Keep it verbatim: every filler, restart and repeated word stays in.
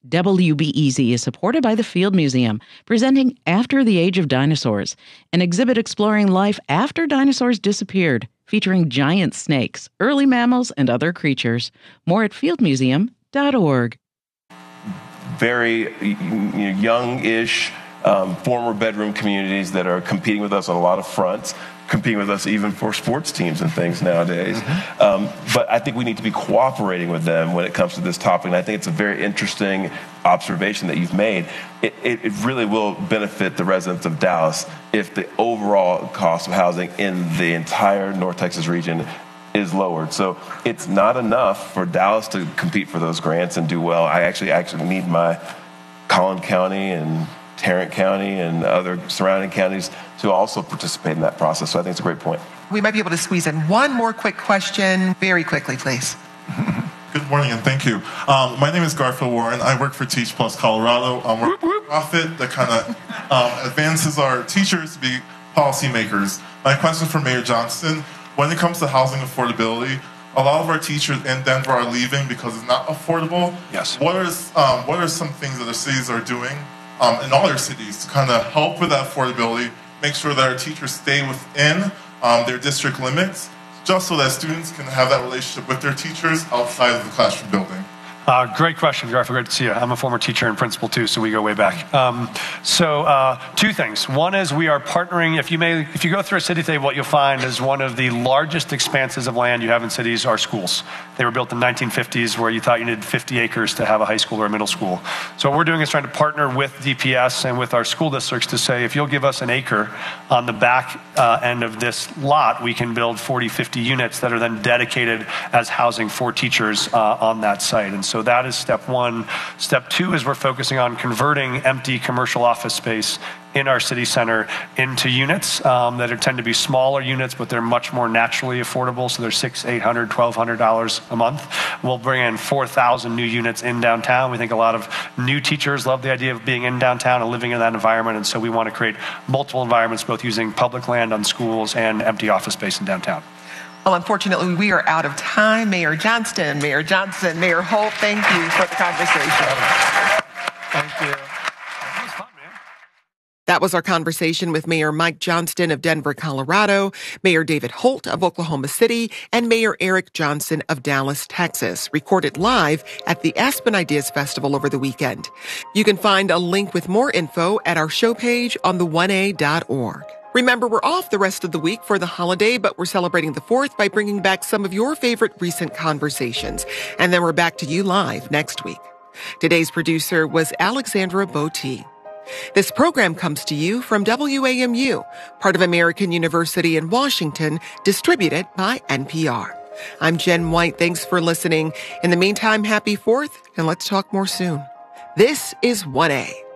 W B E Z is supported by the Field Museum, presenting After the Age of Dinosaurs, an exhibit exploring life after dinosaurs disappeared, featuring giant snakes, early mammals, and other creatures. More at field museum dot org. Very you know, young-ish, um, former bedroom communities that are competing with us on a lot of fronts, competing with us even for sports teams and things nowadays. Mm-hmm. Um, but I think we need to be cooperating with them when it comes to this topic. And I think it's a very interesting observation that you've made. It, it, it really will benefit the residents of Dallas if the overall cost of housing in the entire North Texas region is lowered. So it's not enough for Dallas to compete for those grants and do well. I actually actually need my Collin County and Tarrant County and other surrounding counties to also participate in that process. So I think it's a great point. We might be able to squeeze in one more quick question very quickly, please. Good morning and thank you. Um, my name is Garfield Warren. I work for Teach Plus Colorado. Um, we're a nonprofit that kind of um, advances our teachers to be policymakers. My question for Mayor Johnston: when it comes to housing affordability, a lot of our teachers in Denver are leaving because it's not affordable. Yes. What are um, what are some things that the cities are doing um, in all their cities to kind of help with that affordability, make sure that our teachers stay within um, their district limits, just so that students can have that relationship with their teachers outside of the classroom building? Uh, great question, Garfield. Great to see you. I'm a former teacher and principal too, so we go way back. Um, so uh, two things. One is we are partnering. If you may, if you go through a city today, what you'll find is one of the largest expanses of land you have in cities are schools. They were built in the nineteen fifties, where you thought you needed fifty acres to have a high school or a middle school. So what we're doing is trying to partner with D P S and with our school districts to say, if you'll give us an acre on the back uh, end of this lot, we can build forty, fifty units that are then dedicated as housing for teachers uh, on that site. And so that is step one. Step two is we're focusing on converting empty commercial office space in our city center into units um, that are, tend to be smaller units, but they're much more naturally affordable. So they're six, eight hundred, twelve hundred dollars a month. We'll bring in four thousand new units in downtown. We think a lot of new teachers love the idea of being in downtown and living in that environment. And so we want to create multiple environments, both using public land on schools and empty office space in downtown. Well, unfortunately, we are out of time. Mayor Johnston, Mayor Johnson, Mayor Holt, thank you for the conversation. Thank you. That was our conversation with Mayor Mike Johnston of Denver, Colorado, Mayor David Holt of Oklahoma City, and Mayor Eric Johnson of Dallas, Texas, recorded live at the Aspen Ideas Festival over the weekend. You can find a link with more info at our show page on the one A dot org. Remember, we're off the rest of the week for the holiday, but we're celebrating the fourth by bringing back some of your favorite recent conversations. And then we're back to you live next week. Today's producer was Alexandra Botti. This program comes to you from W A M U, part of American University in Washington, distributed by N P R. I'm Jen White. Thanks for listening. In the meantime, happy fourth, and let's talk more soon. This is one A.